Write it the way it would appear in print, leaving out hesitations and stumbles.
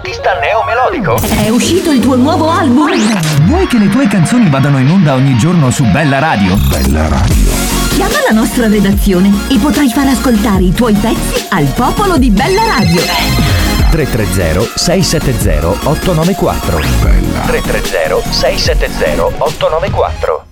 artista neomelodico. È uscito il tuo nuovo album? Vuoi che le tue canzoni vadano in onda ogni giorno su Bella Radio? Bella Radio. Chiama la nostra redazione e potrai far ascoltare i tuoi pezzi al popolo di Bella Radio. 330-670-894. 330-670-894.